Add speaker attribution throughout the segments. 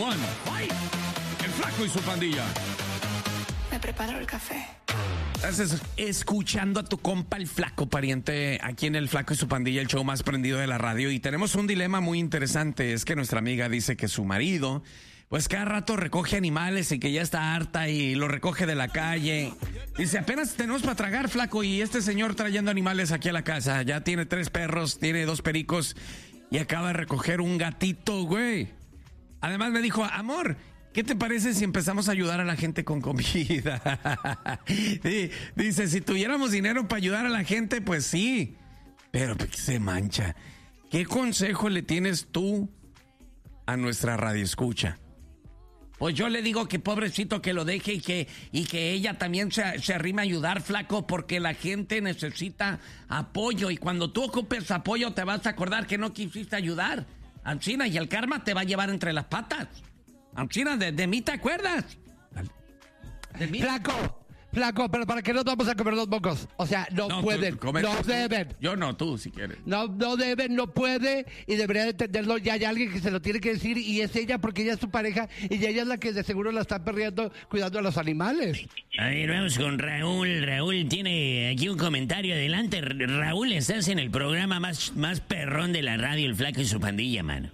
Speaker 1: con el Flaco y su pandilla.
Speaker 2: Me preparo el café.
Speaker 1: Estás escuchando a tu compa el Flaco, pariente, aquí en el Flaco y su pandilla, el show más prendido de la radio. Y tenemos un dilema muy interesante. Es que nuestra amiga dice que su marido, pues cada rato recoge animales y que ya está harta y lo recoge de la calle. Dice, apenas tenemos para tragar, Flaco, y este señor trayendo animales aquí a la casa. Ya tiene 3 perros, tiene 2 pericos y acaba de recoger un gatito, güey. Además me dijo, amor, ¿qué te parece si empezamos a ayudar a la gente con comida? Sí, dice, si tuviéramos dinero para ayudar a la gente, pues sí. Pero se mancha. ¿Qué consejo le tienes tú a nuestra radioescucha? Pues yo le digo que pobrecito que lo deje y que ella también se arrime a ayudar, Flaco, porque la gente necesita apoyo. Y cuando tú ocupes apoyo te vas a acordar que no quisiste ayudar. Ancina, y el karma te va a llevar entre las patas. Ancina, de mí te acuerdas.
Speaker 3: ¿De mí? Flaco, pero ¿para qué nos vamos a comer los mocos? O sea, no pueden, no deben.
Speaker 1: Yo no, tú si quieres.
Speaker 3: No deben, no puede, y debería de entenderlo. Ya hay alguien que se lo tiene que decir, y es ella, porque ella es su pareja, y ella es la que de seguro la está perdiendo cuidando a los animales.
Speaker 4: A ver, vamos con Raúl. Raúl tiene aquí un comentario. Adelante, Raúl, estás en el programa más perrón de la radio, el Flaco y su pandilla, mano.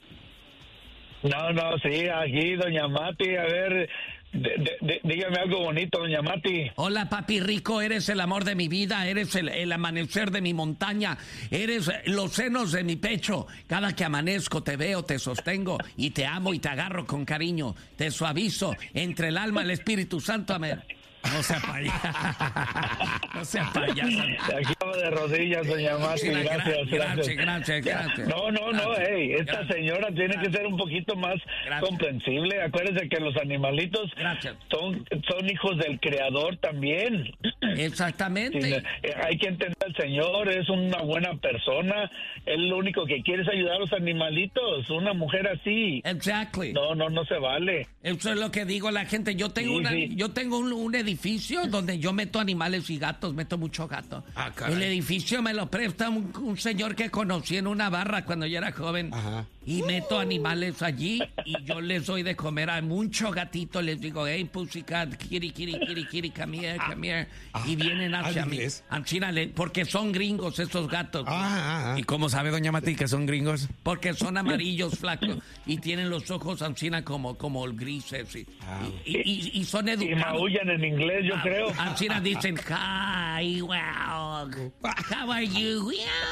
Speaker 5: No, sí, aquí, doña Mati, a ver, dígame algo bonito, doña Mati.
Speaker 1: Hola, papi rico, eres el amor de mi vida, eres el amanecer de mi montaña, eres los senos de mi pecho. Cada que amanezco te veo, te sostengo y te amo y te agarro con cariño. Te suavizo entre el alma y el Espíritu Santo, amén. No sea payasa. No sea payasa.
Speaker 5: Aquí vamos de rodillas, doña Mati. Gracias. No, esta señora tiene que ser un poquito más comprensible. Acuérdese que los animalitos son hijos del Creador también.
Speaker 1: Exactamente.
Speaker 5: Sí, hay que entender al Señor, es una buena persona. Él lo único que quiere es ayudar a los animalitos. Una mujer así.
Speaker 1: Exactly.
Speaker 5: No se vale.
Speaker 1: Eso es lo que digo a la gente. Yo tengo yo tengo un edificio donde yo meto animales y gatos, meto mucho gato. El edificio me lo presta un señor que conocí en una barra cuando yo era joven. Ajá. Y meto animales allí y yo les doy de comer a muchos gatitos. Les digo, hey, pussycat, kitty, come here. Y vienen hacia mí. Porque son gringos esos gatos. ¿Y cómo sabe doña Mati que son gringos? Porque son amarillos, flacos. Y tienen los ojos ancina como grises. Y son educados.
Speaker 5: Y maullan en inglés, yo creo.
Speaker 1: Ancina dicen, hi, wow, how are you?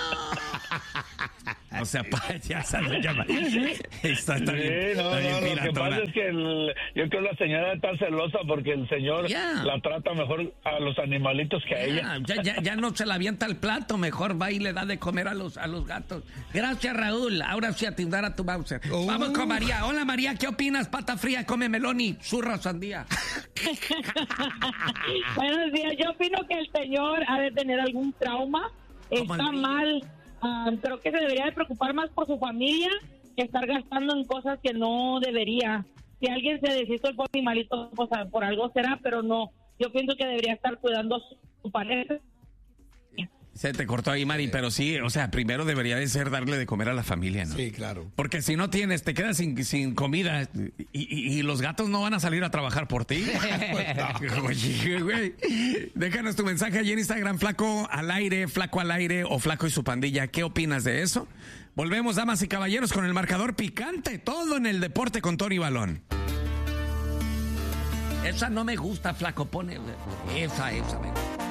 Speaker 1: O sea, payasa lo llama. Está bien,
Speaker 5: lo que pasa es que yo creo que la señora está celosa porque el señor la trata mejor a los animalitos que a ella.
Speaker 1: Ya no se la avienta el plato, mejor va y le da de comer a los gatos. Gracias, Raúl. Ahora sí a tindar a tu Bowser. Vamos con María. Hola, María, ¿qué opinas? Pata fría, come melón y zurra sandía.
Speaker 6: Buenos días. Yo opino que el señor ha de tener algún trauma. Está mal. Creo que se debería de preocupar más por su familia que estar gastando en cosas que no debería. Si alguien se deshizo el animalito, pues por algo será, pero no. Yo pienso que debería estar cuidando a su pareja.
Speaker 1: Se te cortó ahí, Mari, pero sí, o sea, primero debería de ser darle de comer a la familia, ¿no?
Speaker 3: Sí, claro. Porque
Speaker 1: si no tienes, te quedas sin comida y los gatos no van a salir a trabajar por ti. Oye, güey. Déjanos tu mensaje allí en Instagram, Flaco al aire o Flaco y su pandilla. ¿Qué opinas de eso? Volvemos, damas y caballeros, con el marcador picante. Todo en el deporte con Tony Balón. Esa no me gusta, Flaco. Pone esa me gusta.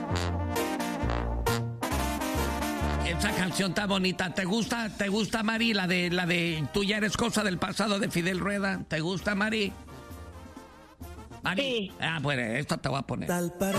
Speaker 1: Esa canción está bonita. ¿Te gusta, Mari? La de Tú ya eres cosa del pasado de Fidel Rueda. ¿Te gusta, Mari?
Speaker 6: Sí.
Speaker 1: Bueno, esta te voy a poner.